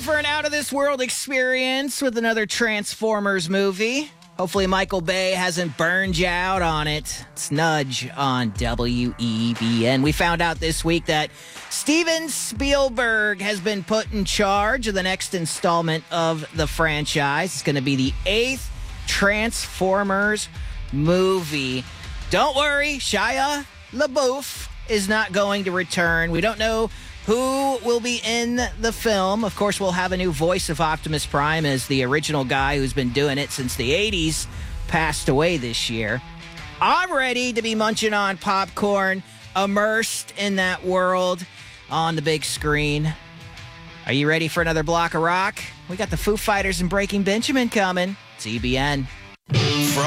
for an out-of-this-world experience with another Transformers movie. Hopefully Michael Bay hasn't burned you out on it. It's Nudge on WEBN. We found out this week that Steven Spielberg has been put in charge of the next installment of the franchise. It's going to be the 8th Transformers movie. Don't worry, Shia LaBeouf is not going to return. We don't know who will be in the film. Of course, we'll have a new voice of Optimus Prime, as the original guy who's been doing it since the 80s passed away this year. I'm ready to be munching on popcorn, immersed in that world on the big screen. Are you ready for another block of rock? We got the Foo Fighters and Breaking Benjamin coming. It's EBN.